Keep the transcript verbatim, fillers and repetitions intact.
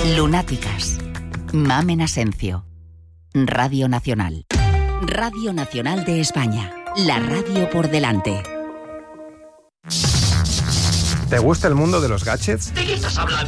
Lunáticas. Mamen Asencio. Radio Nacional. Radio Nacional de España. La radio por delante. ¿Te gusta el mundo de los gadgets? ¿De qué estás hablando?